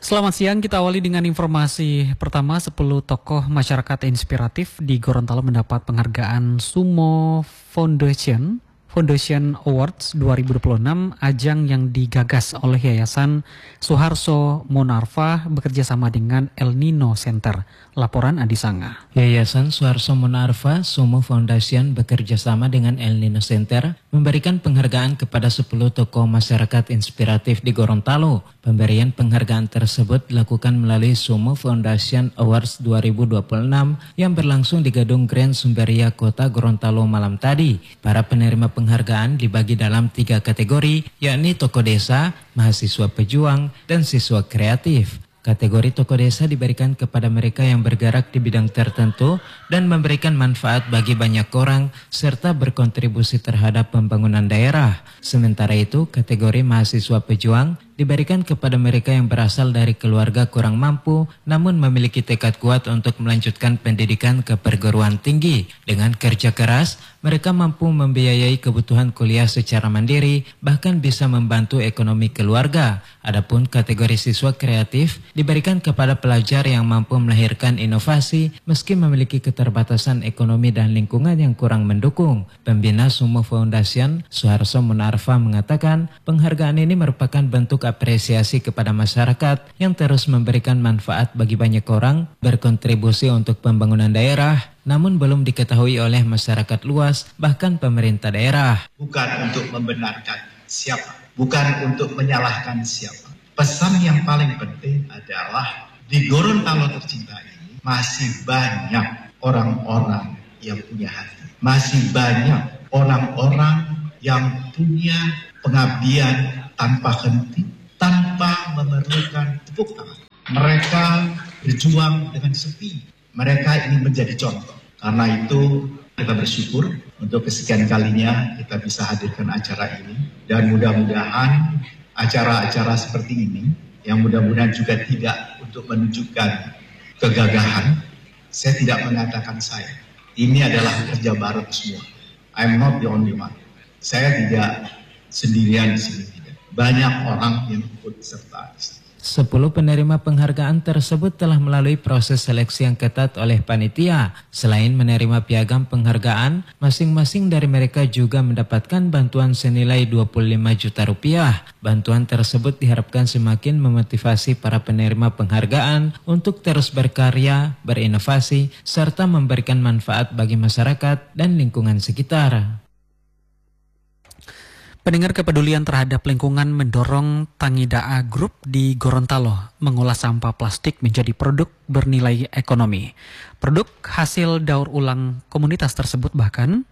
Selamat siang, kita awali dengan informasi pertama. 10 tokoh masyarakat inspiratif di Gorontalo mendapat penghargaan Sumo Foundation Awards 2026, ajang yang digagas oleh Yayasan Suharso Monarfa bekerja sama dengan El Nino Center. Laporan Adi Sanga. Yayasan Suharso Monarfa Sumo Foundation bekerja sama dengan El Nino Center memberikan penghargaan kepada 10 tokoh masyarakat inspiratif di Gorontalo. Pemberian penghargaan tersebut dilakukan melalui Sumo Foundation Awards 2026 yang berlangsung di Gedung Grand Sumberia Kota Gorontalo malam tadi. Para penerima penghargaan dibagi dalam 3 kategori, yakni tokoh desa, mahasiswa pejuang, dan siswa kreatif. Kategori tokoh desa diberikan kepada mereka yang bergerak di bidang tertentu dan memberikan manfaat bagi banyak orang serta berkontribusi terhadap pembangunan daerah. Sementara itu, kategori mahasiswa pejuang diberikan kepada mereka yang berasal dari keluarga kurang mampu namun memiliki tekad kuat untuk melanjutkan pendidikan ke perguruan tinggi. Dengan kerja keras, mereka mampu membiayai kebutuhan kuliah secara mandiri, bahkan bisa membantu ekonomi keluarga. Adapun kategori siswa kreatif diberikan kepada pelajar yang mampu melahirkan inovasi meski memiliki keterbatasan ekonomi dan lingkungan yang kurang mendukung. Pembina Sumo Foundation, Suharso Monarfa, mengatakan penghargaan ini merupakan bentuk apresiasi kepada masyarakat yang terus memberikan manfaat bagi banyak orang, berkontribusi untuk pembangunan daerah, namun belum diketahui oleh masyarakat luas, bahkan pemerintah daerah. Bukan untuk membenarkan siapa, bukan untuk menyalahkan siapa. Pesan yang paling penting adalah di Gorontalo tercinta ini masih banyak orang-orang yang punya hati. Masih banyak orang-orang yang punya pengabdian tanpa henti, tanpa memerlukan tepuk tangan. Mereka berjuang dengan sepi. Mereka ingin menjadi contoh. Karena itu kita bersyukur untuk kesekian kalinya kita bisa hadirkan acara ini. Dan mudah-mudahan acara-acara seperti ini, yang mudah-mudahan juga tidak untuk menunjukkan kegagahan. Saya tidak mengatakan saya. Ini adalah kerja bareng semua. I'm not the only one. Saya tidak sendirian di sini. Banyak orang yang ikut serta. 10 penerima penghargaan tersebut telah melalui proses seleksi yang ketat oleh panitia. Selain menerima piagam penghargaan, masing-masing dari mereka juga mendapatkan bantuan senilai 25 juta rupiah. Bantuan tersebut diharapkan semakin memotivasi para penerima penghargaan untuk terus berkarya, berinovasi, serta memberikan manfaat bagi masyarakat dan lingkungan sekitar. Pendengar, kepedulian terhadap lingkungan mendorong Tangidaa Group di Gorontalo mengolah sampah plastik menjadi produk bernilai ekonomi. Produk hasil daur ulang komunitas tersebut bahkan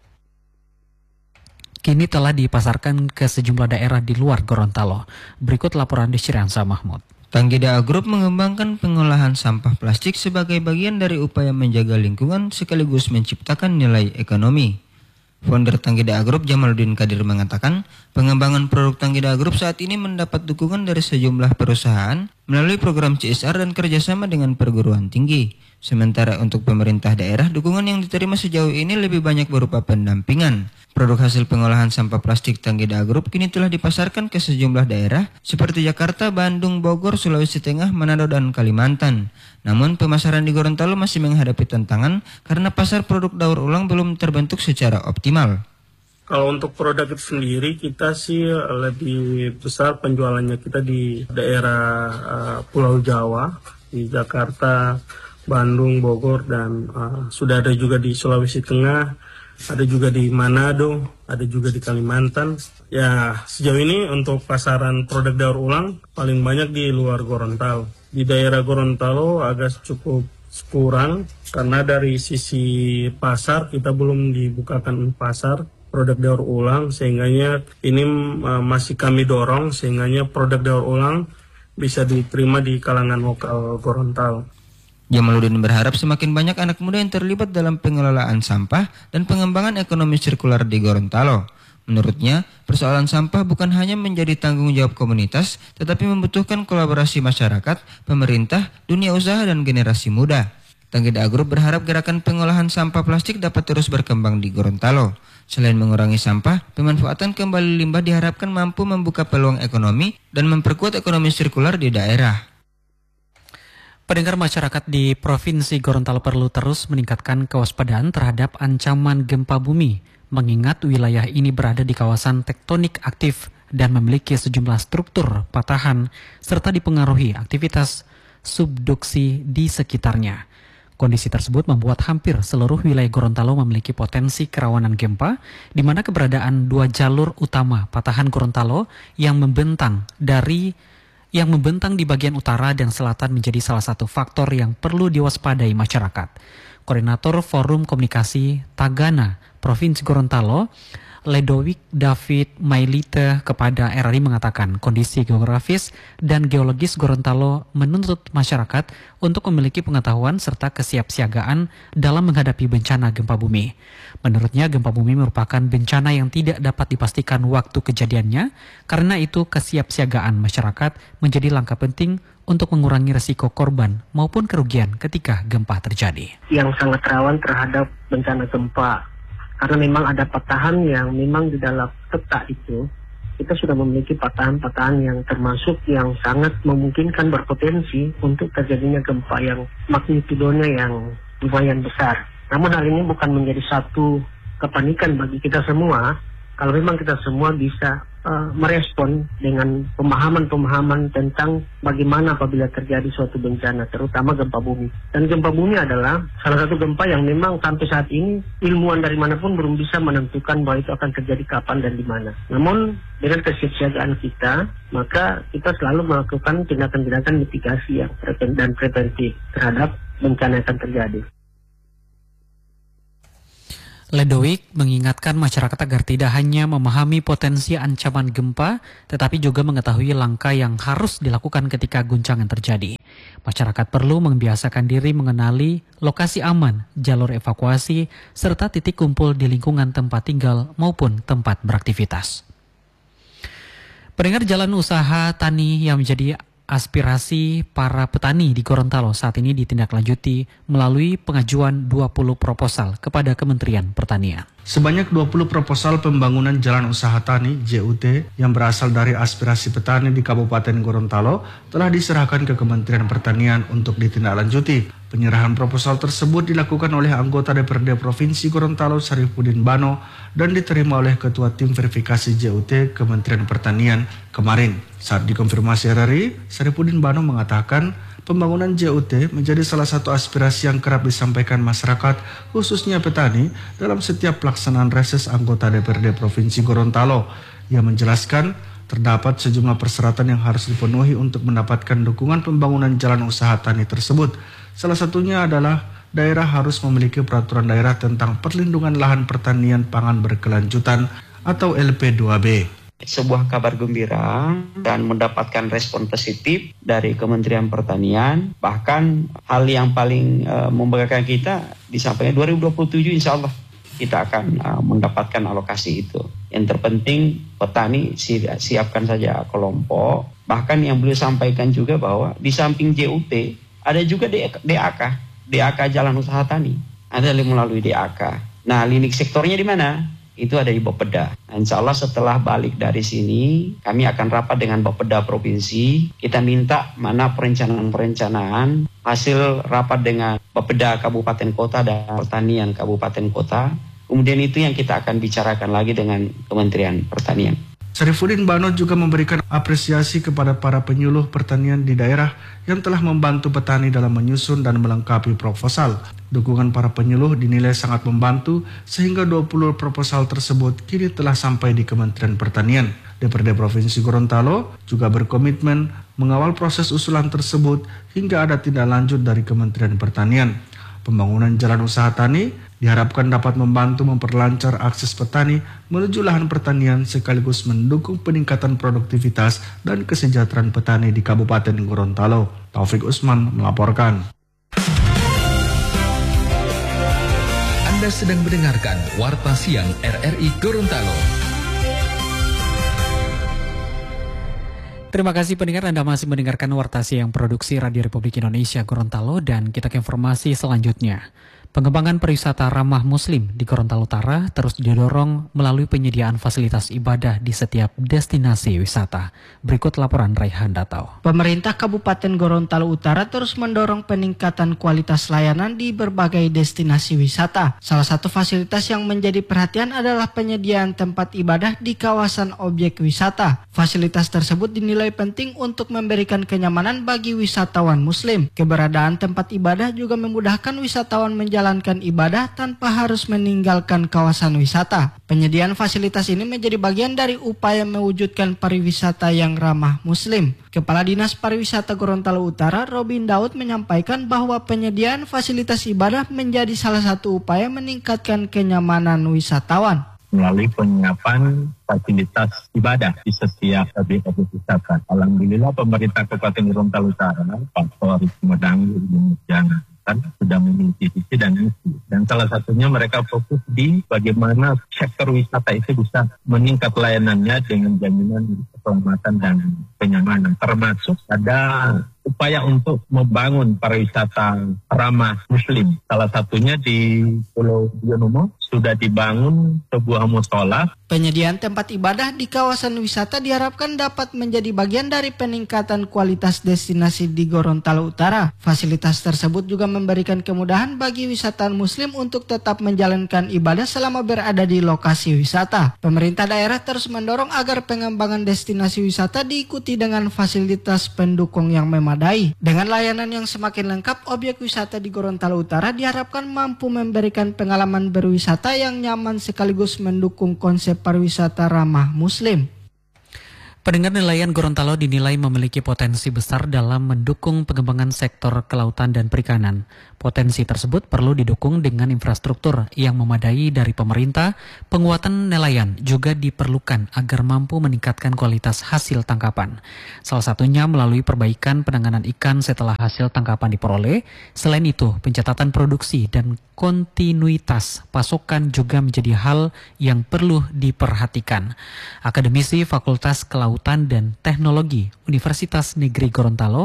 kini telah dipasarkan ke sejumlah daerah di luar Gorontalo. Berikut laporan Syriansa Mahmud. Tangidaa Group mengembangkan pengolahan sampah plastik sebagai bagian dari upaya menjaga lingkungan sekaligus menciptakan nilai ekonomi. Founder Tangidaa Group Jamaluddin Kadir mengatakan, pengembangan produk Tangidaa Group saat ini mendapat dukungan dari sejumlah perusahaan melalui program CSR dan kerjasama dengan perguruan tinggi. Sementara untuk pemerintah daerah, dukungan yang diterima sejauh ini lebih banyak berupa pendampingan. Produk hasil pengolahan sampah plastik Tangidaa Group kini telah dipasarkan ke sejumlah daerah seperti Jakarta, Bandung, Bogor, Sulawesi Tengah, Manado, dan Kalimantan. Namun pemasaran di Gorontalo masih menghadapi tantangan karena pasar produk daur ulang belum terbentuk secara optimal. Kalau untuk produk itu sendiri, kita sih lebih besar penjualannya kita di daerah Pulau Jawa, di Jakarta, Bandung, Bogor, dan sudah ada juga di Sulawesi Tengah, ada juga di Manado, ada juga di Kalimantan. Ya, sejauh ini untuk pasaran produk daur ulang paling banyak di luar Gorontalo. Di daerah Gorontalo agak cukup kurang karena dari sisi pasar kita belum dibukakan pasar produk daur ulang, sehingganya ini masih kami dorong sehingganya produk daur ulang bisa diterima di kalangan lokal Gorontalo. Jamaluddin berharap semakin banyak anak muda yang terlibat dalam pengelolaan sampah dan pengembangan ekonomi sirkular di Gorontalo. Menurutnya, persoalan sampah bukan hanya menjadi tanggung jawab komunitas, tetapi membutuhkan kolaborasi masyarakat, pemerintah, dunia usaha, dan generasi muda. Tangidaa Group berharap gerakan pengolahan sampah plastik dapat terus berkembang di Gorontalo. Selain mengurangi sampah, pemanfaatan kembali limbah diharapkan mampu membuka peluang ekonomi dan memperkuat ekonomi sirkular di daerah. Pendengar, masyarakat di Provinsi Gorontalo perlu terus meningkatkan kewaspadaan terhadap ancaman gempa bumi, mengingat wilayah ini berada di kawasan tektonik aktif dan memiliki sejumlah struktur patahan serta dipengaruhi aktivitas subduksi di sekitarnya. Kondisi tersebut membuat hampir seluruh wilayah Gorontalo memiliki potensi kerawanan gempa, di mana keberadaan dua jalur utama patahan Gorontalo yang membentang di bagian utara dan selatan menjadi salah satu faktor yang perlu diwaspadai masyarakat. Koordinator Forum Komunikasi Tagana Provinsi Gorontalo, Ledowik David Mailite kepada RRI mengatakan kondisi geografis dan geologis Gorontalo menuntut masyarakat untuk memiliki pengetahuan serta kesiapsiagaan dalam menghadapi bencana gempa bumi. Menurutnya, gempa bumi merupakan bencana yang tidak dapat dipastikan waktu kejadiannya, karena itu kesiapsiagaan masyarakat menjadi langkah penting untuk mengurangi risiko korban maupun kerugian ketika gempa terjadi. Yang sangat rawan terhadap bencana gempa, karena memang ada patahan yang memang di dalam peta itu, kita sudah memiliki patahan-patahan yang termasuk yang sangat memungkinkan berpotensi untuk terjadinya gempa yang magnitudonya yang lumayan besar. Namun hal ini bukan menjadi satu kepanikan bagi kita semua, kalau memang kita semua bisa merespon dengan pemahaman-pemahaman tentang bagaimana apabila terjadi suatu bencana, terutama gempa bumi. Dan gempa bumi adalah salah satu gempa yang memang sampai saat ini ilmuwan dari manapun belum bisa menentukan bahwa itu akan terjadi kapan dan di mana. Namun dengan kesiapsiagaan kita, maka kita selalu melakukan tindakan-tindakan mitigasi yang preventif terhadap bencana yang akan terjadi. Ledowik mengingatkan masyarakat agar tidak hanya memahami potensi ancaman gempa, tetapi juga mengetahui langkah yang harus dilakukan ketika guncangan terjadi. Masyarakat perlu membiasakan diri mengenali lokasi aman, jalur evakuasi, serta titik kumpul di lingkungan tempat tinggal maupun tempat beraktivitas. Pendengar, jalan usaha tani yang menjadi aspirasi para petani di Gorontalo saat ini ditindaklanjuti melalui pengajuan 20 proposal kepada Kementerian Pertanian. Sebanyak 20 proposal pembangunan jalan usaha tani JUT yang berasal dari aspirasi petani di Kabupaten Gorontalo telah diserahkan ke Kementerian Pertanian untuk ditindaklanjuti. Penyerahan proposal tersebut dilakukan oleh anggota DPRD Provinsi Gorontalo Sarifudin Bano dan diterima oleh Ketua Tim Verifikasi JUT Kementerian Pertanian kemarin. Saat dikonfirmasi RRI, Sarifudin Bano mengatakan pembangunan JUT menjadi salah satu aspirasi yang kerap disampaikan masyarakat, khususnya petani, dalam setiap pelaksanaan reses anggota DPRD Provinsi Gorontalo. Ia menjelaskan terdapat sejumlah persyaratan yang harus dipenuhi untuk mendapatkan dukungan pembangunan jalan usaha tani tersebut. Salah satunya adalah daerah harus memiliki peraturan daerah tentang perlindungan lahan pertanian pangan berkelanjutan atau LP2B. Sebuah kabar gembira dan mendapatkan respon positif dari Kementerian Pertanian. Bahkan hal yang paling membanggakan kita disampaikan 2027 insya Allah kita akan mendapatkan alokasi itu. Yang terpenting petani siapkan saja kelompok. Bahkan yang beliau sampaikan juga bahwa di samping JUT ada juga DAK Jalan Usaha Tani. Ada melalui DAK. Nah, linik sektornya di mana? Itu ada di Bapeda. Nah, insya Allah setelah balik dari sini, kami akan rapat dengan Bapeda Provinsi. Kita minta mana perencanaan hasil rapat dengan Bapeda Kabupaten Kota dan Pertanian Kabupaten Kota. Kemudian itu yang kita akan bicarakan lagi dengan Kementerian Pertanian. Sarifudin Bano juga memberikan apresiasi kepada para penyuluh pertanian di daerah yang telah membantu petani dalam menyusun dan melengkapi proposal. Dukungan para penyuluh dinilai sangat membantu sehingga 20 proposal tersebut kini telah sampai di Kementerian Pertanian. DPRD Provinsi Gorontalo juga berkomitmen mengawal proses usulan tersebut hingga ada tindak lanjut dari Kementerian Pertanian. Pembangunan jalan usaha tani diharapkan dapat membantu memperlancar akses petani menuju lahan pertanian sekaligus mendukung peningkatan produktivitas dan kesejahteraan petani di Kabupaten Gorontalo. Taufik Usman melaporkan. Anda sedang mendengarkan Warta Siang RRI Gorontalo. Terima kasih pendengar, Anda masih mendengarkan Warta Siang Produksi Radio Republik Indonesia Gorontalo, dan kita ke informasi selanjutnya. Pengembangan pariwisata ramah Muslim di Gorontalo Utara terus didorong melalui penyediaan fasilitas ibadah di setiap destinasi wisata. Berikut laporan Raihan Datau. Pemerintah Kabupaten Gorontalo Utara terus mendorong peningkatan kualitas layanan di berbagai destinasi wisata. Salah satu fasilitas yang menjadi perhatian adalah penyediaan tempat ibadah di kawasan objek wisata. Fasilitas tersebut dinilai penting untuk memberikan kenyamanan bagi wisatawan Muslim. Keberadaan tempat ibadah juga memudahkan wisatawan menjalankan ibadah tanpa harus meninggalkan kawasan wisata. Penyediaan fasilitas ini menjadi bagian dari upaya mewujudkan pariwisata yang ramah Muslim. Kepala Dinas Pariwisata Gorontalo Utara, Robin Daud, menyampaikan bahwa penyediaan fasilitas ibadah menjadi salah satu upaya meningkatkan kenyamanan wisatawan. Melalui penyiapan fasilitas ibadah di setiap objek wisata. Alhamdulillah pemerintah Kabupaten Gorontalo Utara, Pak Tori Sumedang, Jangan sudah memiliki visi dan misi. Dan salah satunya mereka fokus di bagaimana sektor wisata itu bisa meningkat layanannya dengan jaminan keselamatan dan kenyamanan. Termasuk ada upaya untuk membangun pariwisata ramah Muslim. Salah satunya di Pulau Yonomo sudah dibangun sebuah mushola. Penyediaan tempat ibadah di kawasan wisata diharapkan dapat menjadi bagian dari peningkatan kualitas destinasi di Gorontalo Utara. Fasilitas tersebut juga memberikan kemudahan bagi wisatawan Muslim untuk tetap menjalankan ibadah selama berada di lokasi wisata. Pemerintah daerah terus mendorong agar pengembangan destinasi wisata diikuti dengan fasilitas pendukung yang memadai. Dengan layanan yang semakin lengkap, objek wisata di Gorontalo Utara diharapkan mampu memberikan pengalaman berwisata yang nyaman sekaligus mendukung konsep pariwisata ramah Muslim. Pendengar, nelayan Gorontalo dinilai memiliki potensi besar dalam mendukung pengembangan sektor kelautan dan perikanan. Potensi tersebut perlu didukung dengan infrastruktur yang memadai dari pemerintah. Penguatan nelayan juga diperlukan agar mampu meningkatkan kualitas hasil tangkapan. Salah satunya melalui perbaikan penanganan ikan setelah hasil tangkapan diperoleh. Selain itu, pencatatan produksi dan kontinuitas pasokan juga menjadi hal yang perlu diperhatikan. Akademisi Fakultas Kelautan dan Teknologi Universitas Negeri Gorontalo,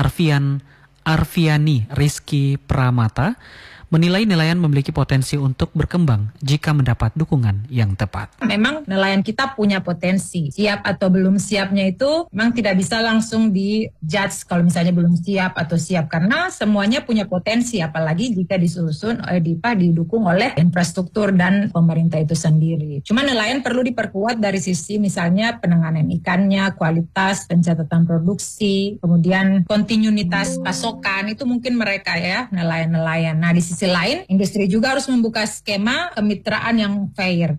Arfiani Rizky Pramata, menilai nelayan memiliki potensi untuk berkembang jika mendapat dukungan yang tepat. Memang nelayan kita punya potensi. Siap atau belum siapnya itu memang tidak bisa langsung di-judge kalau misalnya belum siap atau siap. Karena semuanya punya potensi, apalagi jika disusun, didukung oleh infrastruktur dan pemerintah itu sendiri. Cuma nelayan perlu diperkuat dari sisi misalnya penanganan ikannya, kualitas, pencatatan produksi, kemudian kontinuitas pasokan, itu mungkin mereka ya, nelayan-nelayan. Nah, di sisi lain, industri juga harus membuka skema kemitraan yang fair.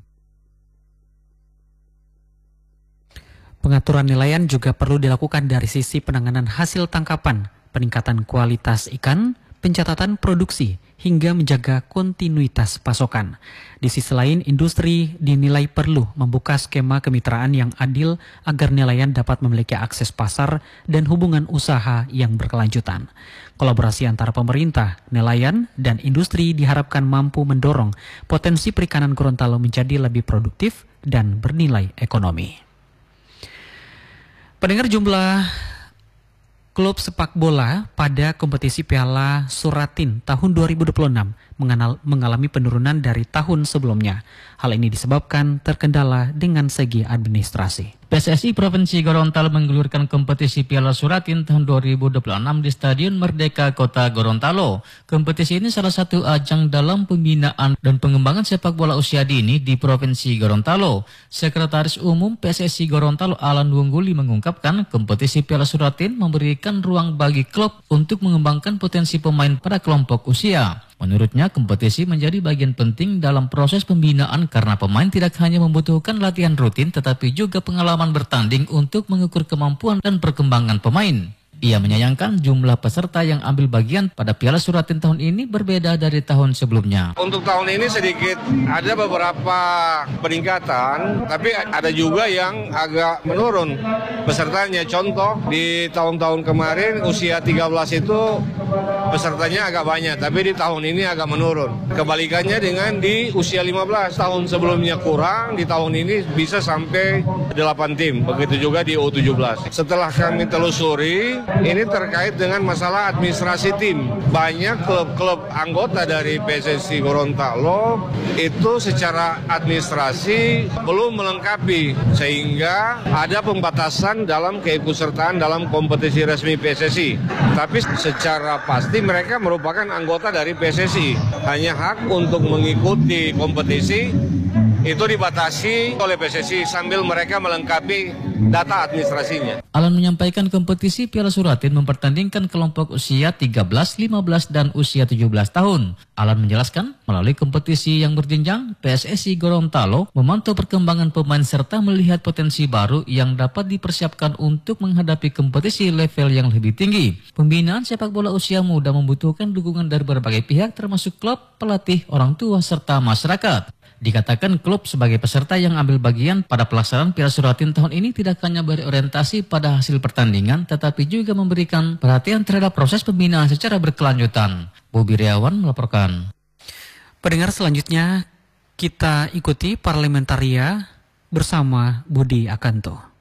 Pengaturan nelayan juga perlu dilakukan dari sisi penanganan hasil tangkapan, peningkatan kualitas ikan, pencatatan produksi, hingga menjaga kontinuitas pasokan. Di sisi lain, industri dinilai perlu membuka skema kemitraan yang adil agar nelayan dapat memiliki akses pasar dan hubungan usaha yang berkelanjutan. Kolaborasi antara pemerintah, nelayan, dan industri diharapkan mampu mendorong potensi perikanan Gorontalo menjadi lebih produktif dan bernilai ekonomi. Pendengar, jumlah klub sepak bola pada kompetisi Piala Suratin tahun 2026 mengalami penurunan dari tahun sebelumnya. Hal ini disebabkan terkendala dengan segi administrasi. PSSI Provinsi Gorontalo menggulirkan kompetisi Piala Suratin tahun 2026 di Stadion Merdeka Kota Gorontalo. Kompetisi ini salah satu ajang dalam pembinaan dan pengembangan sepak bola usia dini di Provinsi Gorontalo. Sekretaris Umum PSSI Gorontalo Alan Wungguli mengungkapkan kompetisi Piala Suratin memberikan ruang bagi klub untuk mengembangkan potensi pemain pada kelompok usia. Menurutnya, kompetisi menjadi bagian penting dalam proses pembinaan karena pemain tidak hanya membutuhkan latihan rutin tetapi juga pengalaman bertanding untuk mengukur kemampuan dan perkembangan pemain. Ia menyayangkan jumlah peserta yang ambil bagian pada Piala Suratin tahun ini berbeda dari tahun sebelumnya. Untuk tahun ini sedikit ada beberapa peningkatan, tapi ada juga yang agak menurun pesertanya. Contoh, di tahun-tahun kemarin usia 13 itu pesertanya agak banyak, tapi di tahun ini agak menurun. Kebalikannya dengan di usia 15, tahun sebelumnya kurang, di tahun ini bisa sampai 8 tim. Begitu juga di U17. Setelah kami telusuri, ini terkait dengan masalah administrasi tim. Banyak klub-klub anggota dari PSSI Gorontalo itu secara administrasi belum melengkapi, sehingga ada pembatasan dalam keikutsertaan dalam kompetisi resmi PSSI. Tapi secara pasti mereka merupakan anggota dari PSSI. Hanya hak untuk mengikuti kompetisi itu dibatasi oleh PSSI sambil mereka melengkapi data administrasinya. Alan menyampaikan kompetisi Piala Suratin mempertandingkan kelompok usia 13, 15, dan usia 17 tahun. Alan menjelaskan, melalui kompetisi yang berjenjang, PSSI Gorontalo memantau perkembangan pemain serta melihat potensi baru yang dapat dipersiapkan untuk menghadapi kompetisi level yang lebih tinggi. Pembinaan sepak bola usia muda membutuhkan dukungan dari berbagai pihak termasuk klub, pelatih, orang tua, serta masyarakat. Dikatakan klub sebagai peserta yang ambil bagian pada pelaksanaan Piala Suratin tahun ini tidak hanya berorientasi pada hasil pertandingan, tetapi juga memberikan perhatian terhadap proses pembinaan secara berkelanjutan. Bobi Riawan melaporkan. Pendengar, selanjutnya kita ikuti Parlamentaria bersama Budi Akanto.